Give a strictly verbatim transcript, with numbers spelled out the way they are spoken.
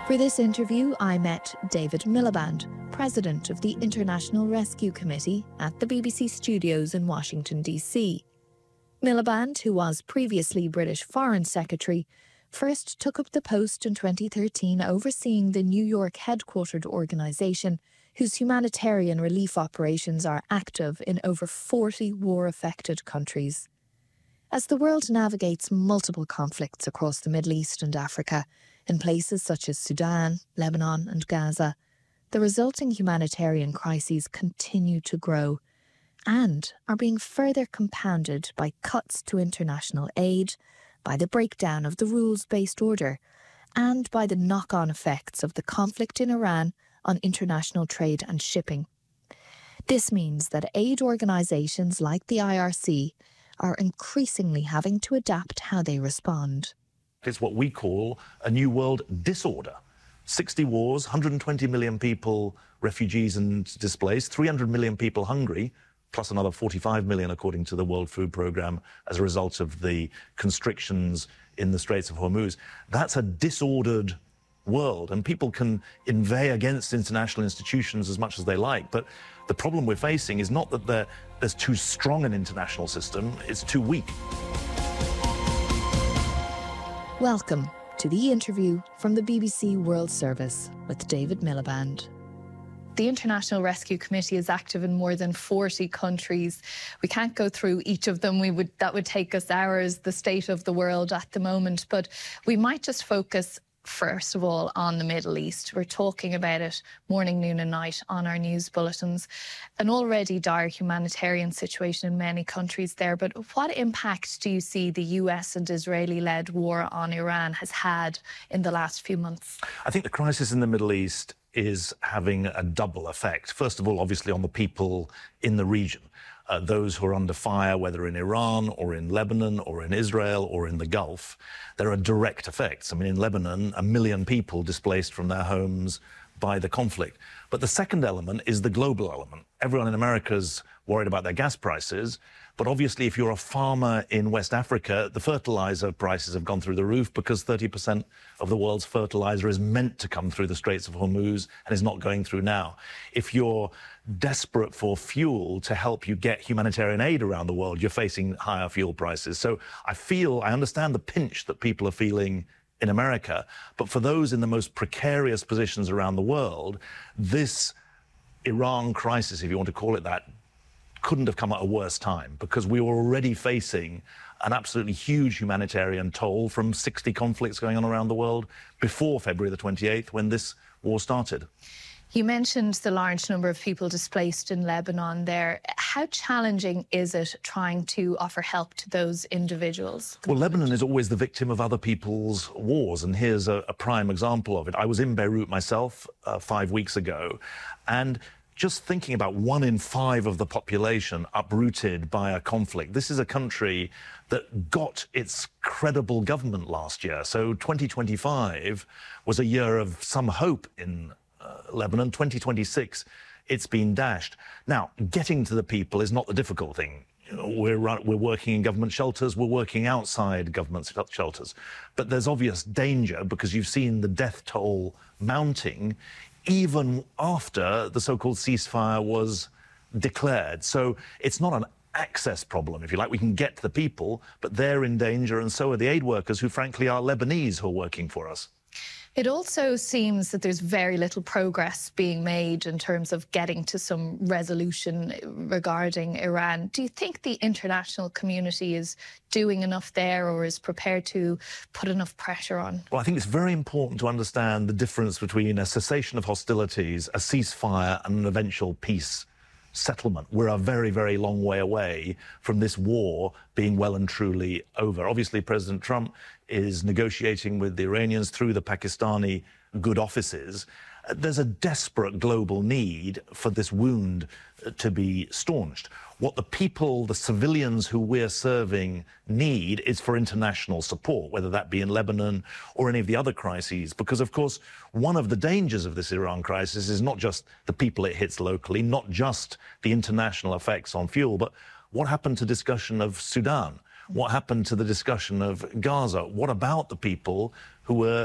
For this interview, I met David Miliband, President of the International Rescue Committee at the B B C studios in Washington, D C. Miliband, who was previously British Foreign Secretary, first took up the post in twenty thirteen overseeing the New York headquartered organisation whose humanitarian relief operations are active in over forty war-affected countries. As the world navigates multiple conflicts across the Middle East and Africa, in places such as Sudan, Lebanon and Gaza, the resulting humanitarian crises continue to grow and are being further compounded by cuts to international aid, by the breakdown of the rules-based order, and by the knock-on effects of the conflict in Iran on international trade and shipping. This means that aid organisations like the I R C are increasingly having to adapt how they respond. It's what we call a new world disorder. sixty wars, one hundred twenty million people, refugees and displaced, three hundred million people hungry, plus another forty-five million according to the World Food Programme as a result of the constrictions in the Straits of Hormuz. That's a disordered world, and people can inveigh against international institutions as much as they like, but the problem we're facing is not that there, there's too strong an international system, it's too weak. Welcome to the interview from the B B C World Service with David Miliband. The International Rescue Committee is active in more than forty countries. We can't go through each of them. We would that would take us hours, the state of the world at the moment, but we might just focus first of all on the Middle East. We're talking about it morning, noon and night on our news bulletins. An already dire humanitarian situation in many countries there, but what impact do you see the U S and Israeli-led war on Iran has had in the last few months? I think the crisis in the Middle East is having a double effect. First of all, obviously on the people in the region. Uh, those who are under fire, whether in Iran or in Lebanon or in Israel or in the Gulf, there are direct effects. I mean, in Lebanon, a million people displaced from their homes by the conflict. But the second element is the global element. Everyone in America is worried about their gas prices, but obviously if you're a farmer in West Africa, the fertilizer prices have gone through the roof because thirty percent of the world's fertilizer is meant to come through the Straits of Hormuz and is not going through now. If you're desperate for fuel to help you get humanitarian aid around the world, you're facing higher fuel prices. So I feel, I understand the pinch that people are feeling in America, but for those in the most precarious positions around the world, this Iran crisis, if you want to call it that, couldn't have come at a worse time because we were already facing an absolutely huge humanitarian toll from sixty conflicts going on around the world before February the twenty-eighth, when this war started. You mentioned the large number of people displaced in Lebanon there. How challenging is it trying to offer help to those individuals? Well, Lebanon is always the victim of other people's wars, and here's a, a prime example of it. I was in Beirut myself uh, five weeks ago, and just thinking about one in five of the population uprooted by a conflict. This is a country that got its credible government last year. So twenty twenty-five was a year of some hope in uh, Lebanon. twenty twenty-six, it's been dashed. Now, getting to the people is not the difficult thing. You know, we're, we're working in government shelters, we're working outside government shelters. But there's obvious danger because you've seen the death toll mounting even after the so-called ceasefire was declared. So it's not an access problem, if you like. We can get to the people, but they're in danger, and so are the aid workers who, frankly, are Lebanese who are working for us. It also seems that there's very little progress being made in terms of getting to some resolution regarding Iran. Do you think the international community is doing enough there or is prepared to put enough pressure on? Well, I think it's very important to understand the difference between a cessation of hostilities, a ceasefire, and an eventual peace settlement. We're a very, very long way away from this war being well and truly over. Obviously, President Trump is negotiating with the Iranians through the Pakistani good offices. There's a desperate global need for this wound to be staunched. What the people, the civilians who we're serving need is for international support, whether that be in Lebanon or any of the other crises. Because, of course, one of the dangers of this Iran crisis is not just the people it hits locally, not just the international effects on fuel, but what happened to discussion of Sudan? What happened to the discussion of Gaza? What about the people who were